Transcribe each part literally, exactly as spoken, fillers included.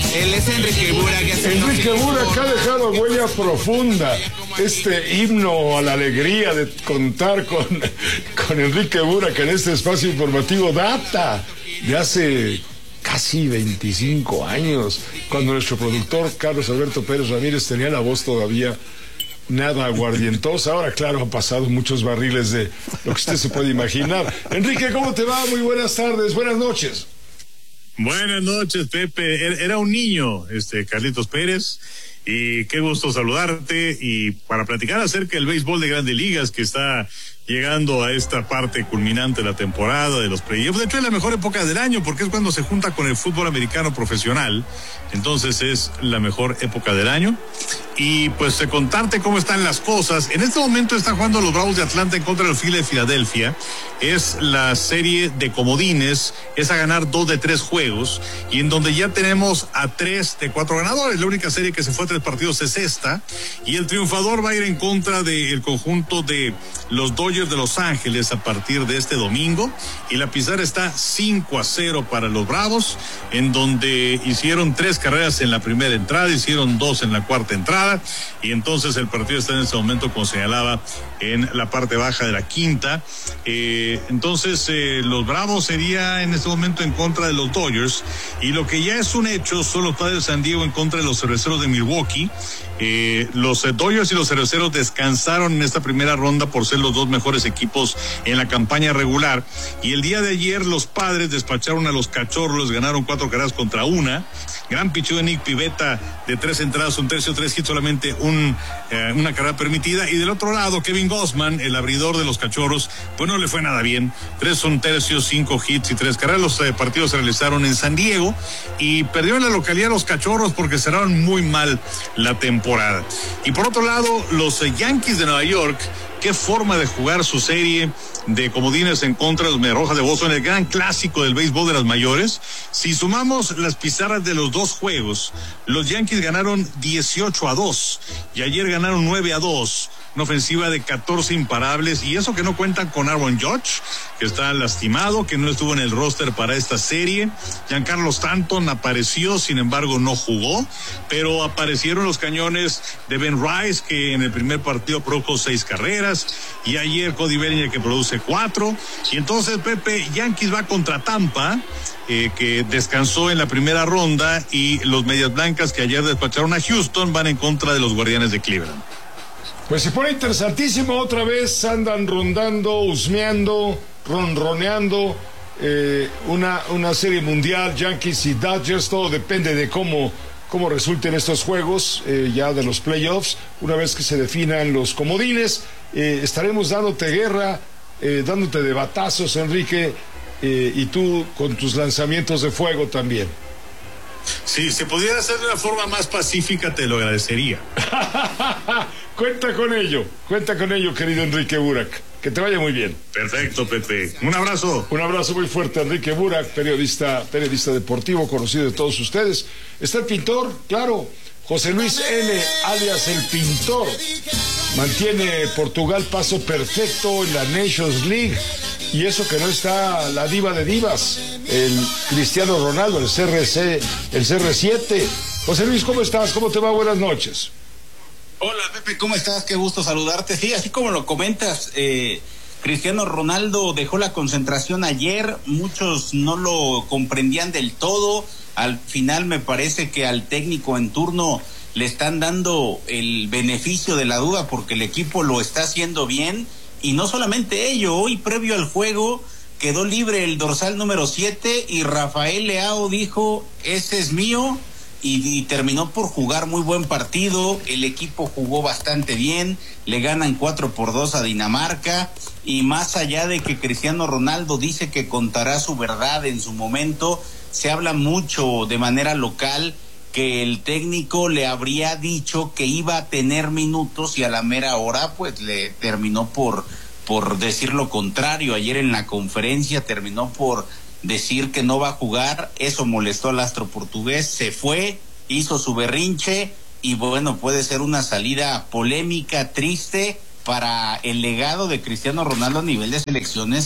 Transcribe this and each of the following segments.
Él es Enrique Burak. Enrique Burak ha dejado huella profunda. Este himno a la alegría de contar con, con Enrique Burak en este espacio informativo data de hace casi veinticinco años, cuando nuestro productor Carlos Alberto Pérez Ramírez tenía la voz todavía nada aguardientosa. Ahora, claro, han pasado muchos barriles de lo que usted se puede imaginar. Enrique, ¿cómo te va? Muy buenas tardes, buenas noches. Buenas noches, Pepe. Era un niño, este Carlitos Pérez, y qué gusto saludarte y para platicar acerca del béisbol de Grandes Ligas que está llegando a esta parte culminante de la temporada de los playoffs. De hecho, es la mejor época del año porque es cuando se junta con el fútbol americano profesional. Entonces es la mejor época del año. Y pues contarte cómo están las cosas. En este momento están jugando los Bravos de Atlanta en contra del Phillies de Filadelfia. Es la serie de comodines, es a ganar dos de tres juegos, y en donde ya tenemos a tres de cuatro ganadores. La única serie que se fue a tres partidos es esta, y el triunfador va a ir en contra del conjunto de los Dodgers de Los Ángeles a partir de este domingo, y la pizarra está cinco a cero para los Bravos, en donde hicieron tres carreras en la primera entrada, hicieron dos en la cuarta entrada, y entonces el partido está en este momento, como señalaba, en la parte baja de la quinta. Eh, entonces eh, los Bravos sería en este momento en contra de los Dodgers, y lo que ya es un hecho son los Padres de San Diego en contra de los Cerveceros de Milwaukee. Eh, los eh, Dodgers y los Cerveceros descansaron en esta primera ronda por ser los dos mejores equipos en la campaña regular, y el día de ayer los Padres despacharon a los Cachorros, ganaron cuatro carreras contra una. Gran picheo de Nick Pivetta de tres entradas, un tercio, tres hits, solamente un, eh, una carrera permitida. Y del otro lado, Kevin Gausman, el abridor de los Cachorros, pues no le fue nada bien. Tres un tercio, cinco hits y tres carreras. Los eh, partidos se realizaron en San Diego y perdió en la localidad los Cachorros porque cerraron muy mal la temporada. Y por otro lado, los eh, Yankees de Nueva York, qué forma de jugar su serie de comodines en contra de los Mediarrojas de Boston, el gran clásico del béisbol de las mayores. Si sumamos las pizarras de los dos juegos, los Yankees ganaron dieciocho a dos y ayer ganaron nueve a dos. Una ofensiva de catorce imparables, y eso que no cuentan con Aaron Judge, que está lastimado, que no estuvo en el roster para esta serie. Giancarlo Stanton apareció, sin embargo no jugó, pero aparecieron los cañones de Ben Rice, que en el primer partido produjo seis carreras, y ayer Cody Bellinger, que produce cuatro. Y entonces, Pepe, Yankees va contra Tampa, eh, que descansó en la primera ronda, y los Medias Blancas, que ayer despacharon a Houston, van en contra de los Guardianes de Cleveland. Pues se pone interesantísimo, otra vez andan rondando, husmeando, ronroneando, eh, una, una serie mundial, Yankees y Dodgers. Todo depende de cómo, cómo resulten estos juegos, eh, ya de los playoffs. Una vez que se definan los comodines, eh, estaremos dándote guerra, eh, dándote de batazos, Enrique, eh, y tú con tus lanzamientos de fuego también. Si se pudiera hacer de una forma más pacífica, te lo agradecería. Cuenta con ello, cuenta con ello, querido Enrique Burak. Que te vaya muy bien. Perfecto, Pepe. Un abrazo. Un abrazo muy fuerte, Enrique Burak, periodista, periodista deportivo, conocido de todos ustedes. Está el pintor, claro, José Luis N., alias el Pintor. Mantiene Portugal paso perfecto en la Nations League. Y eso que no está la diva de divas, el Cristiano Ronaldo, el C R C, el C R siete. José Luis, ¿cómo estás? ¿Cómo te va? Buenas noches. Hola, Pepe, ¿cómo estás? Qué gusto saludarte. Sí, así como lo comentas, eh, Cristiano Ronaldo dejó la concentración ayer. Muchos no lo comprendían del todo. Al final me parece que al técnico en turno le están dando el beneficio de la duda porque el equipo lo está haciendo bien. Y no solamente ello, hoy previo al juego quedó libre el dorsal número siete y Rafael Leao dijo, ese es mío, y, y terminó por jugar muy buen partido. El equipo jugó bastante bien, le ganan cuatro por dos a Dinamarca, y más allá de que Cristiano Ronaldo dice que contará su verdad en su momento, se habla mucho de manera local que el técnico le habría dicho que iba a tener minutos y a la mera hora pues le terminó por por decir lo contrario. Ayer en la conferencia terminó por decir que no va a jugar. Eso molestó al astro portugués, se fue, hizo su berrinche y bueno, puede ser una salida polémica, triste para el legado de Cristiano Ronaldo a nivel de selecciones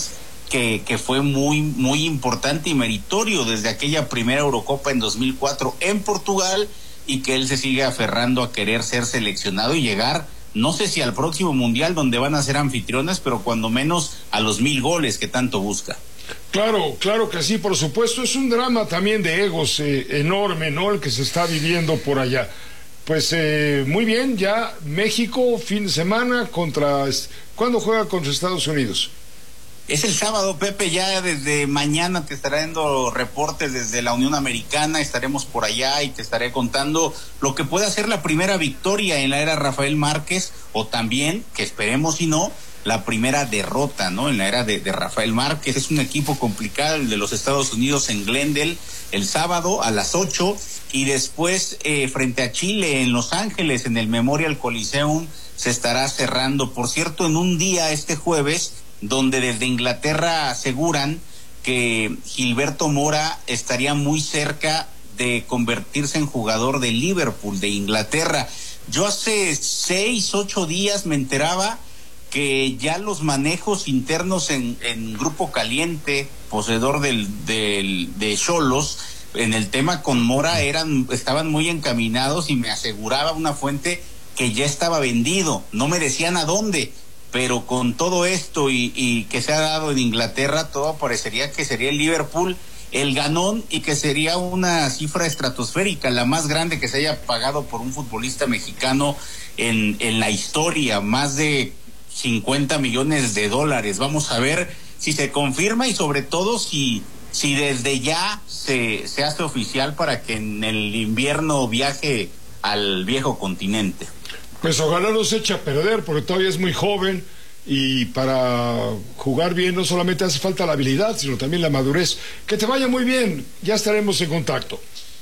que, que fue muy, muy importante y meritorio desde aquella primera Eurocopa en dos mil cuatro en Portugal, y que él se sigue aferrando a querer ser seleccionado y llegar, no sé si al próximo Mundial donde van a ser anfitriones, pero cuando menos a los mil goles que tanto busca. Claro, claro que sí, por supuesto. Es un drama también de egos eh, enorme, ¿no?, el que se está viviendo por allá. Pues eh, muy bien, ya México, fin de semana, contra... ¿Cuándo juega contra Estados Unidos? Es el sábado, Pepe, ya desde mañana te estaré dando reportes desde la Unión Americana, estaremos por allá y te estaré contando lo que puede ser la primera victoria en la era Rafael Márquez, o también, que esperemos si no, la primera derrota, ¿no?, en la era de, de Rafael Márquez. Es un equipo complicado el de los Estados Unidos en Glendale el sábado a las ocho, y después eh, frente a Chile en Los Ángeles en el Memorial Coliseum se estará cerrando, por cierto, en un día este jueves donde desde Inglaterra aseguran que Gilberto Mora estaría muy cerca de convertirse en jugador de Liverpool, de Inglaterra. Yo hace seis, ocho días me enteraba que ya los manejos internos en, en Grupo Caliente, poseedor del, del, de Xolos, en el tema con Mora eran, estaban muy encaminados, y me aseguraba una fuente que ya estaba vendido. No me decían a dónde, pero con todo esto y, y que se ha dado en Inglaterra, todo parecería que sería el Liverpool el ganón, y que sería una cifra estratosférica, la más grande que se haya pagado por un futbolista mexicano en, en la historia, más de cincuenta millones de dólares. Vamos a ver si se confirma, y sobre todo si, si desde ya se, se hace oficial para que en el invierno viaje al viejo continente. Pues ojalá no se eche a perder, porque todavía es muy joven, y para jugar bien no solamente hace falta la habilidad, sino también la madurez. Que te vaya muy bien, ya estaremos en contacto.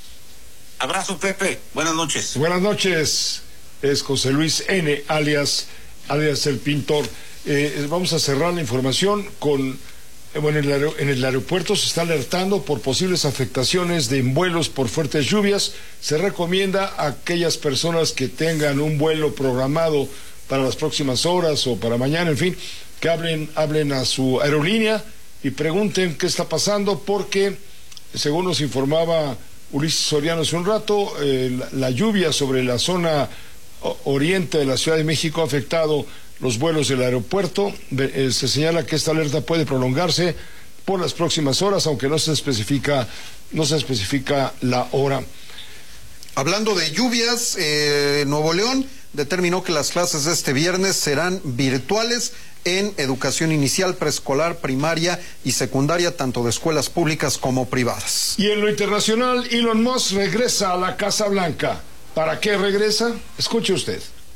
Abrazo, Pepe, buenas noches. Buenas noches, es José Luis N., alias, alias el Pintor. Eh, vamos a cerrar la información con... Bueno, en el, en el aeropuerto se está alertando por posibles afectaciones de vuelos por fuertes lluvias. Se recomienda a aquellas personas que tengan un vuelo programado para las próximas horas o para mañana, en fin, que hablen, hablen a su aerolínea y pregunten qué está pasando, porque, según nos informaba Ulises Soriano hace un rato, eh, la, la lluvia sobre la zona oriente de la Ciudad de México ha afectado los vuelos del aeropuerto. Eh, se señala que esta alerta puede prolongarse por las próximas horas, aunque no se especifica, no se especifica la hora. Hablando de lluvias, eh, Nuevo León determinó que las clases de este viernes serán virtuales en educación inicial, preescolar, primaria y secundaria, tanto de escuelas públicas como privadas. Y en lo internacional, Elon Musk regresa a la Casa Blanca. ¿Para qué regresa? Escuche usted.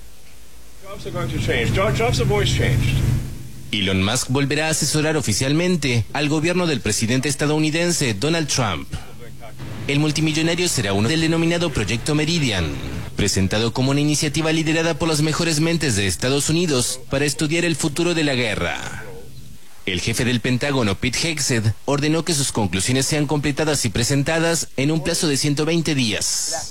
Elon Musk volverá a asesorar oficialmente al gobierno del presidente estadounidense Donald Trump. El multimillonario será uno del denominado Proyecto Meridian, presentado como una iniciativa liderada por las mejores mentes de Estados Unidos para estudiar el futuro de la guerra. El jefe del Pentágono, Pete Hegseth, ordenó que sus conclusiones sean completadas y presentadas en un plazo de ciento veinte días.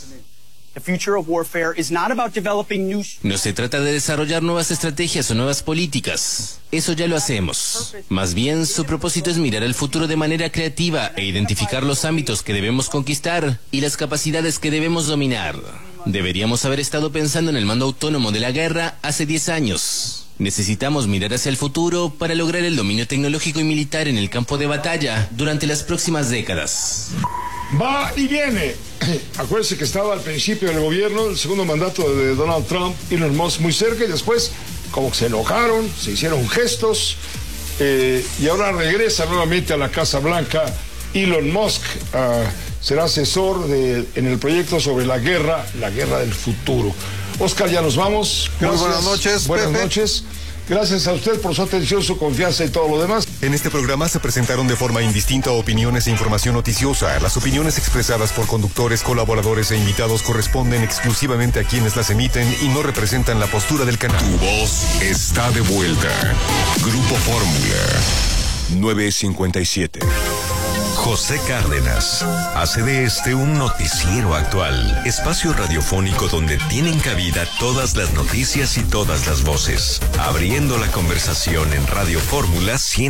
No se trata de desarrollar nuevas estrategias o nuevas políticas. Eso ya lo hacemos. Más bien, su propósito es mirar al futuro de manera creativa e identificar los ámbitos que debemos conquistar y las capacidades que debemos dominar. Deberíamos haber estado pensando en el mando autónomo de la guerra hace diez años. Necesitamos mirar hacia el futuro para lograr el dominio tecnológico y militar en el campo de batalla durante las próximas décadas. Va y viene. Acuérdense que estaba al principio del gobierno, el segundo mandato de Donald Trump, Elon Musk muy cerca, y después como que se enojaron, se hicieron gestos, eh, y ahora regresa nuevamente a la Casa Blanca. Elon Musk uh, será asesor de, en el proyecto sobre la guerra, la guerra del futuro. Oscar, ya nos vamos. Gracias. Muy buenas noches, Buenas Pepe. noches. Gracias a usted por su atención, su confianza y todo lo demás. En este programa se presentaron de forma indistinta opiniones e información noticiosa. Las opiniones expresadas por conductores, colaboradores e invitados corresponden exclusivamente a quienes las emiten y no representan la postura del canal. Tu voz está de vuelta. Grupo Fórmula nueve cincuenta y siete. José Cárdenas hace de este un noticiero actual, espacio radiofónico donde tienen cabida todas las noticias y todas las voces, abriendo la conversación en Radio Fórmula cien.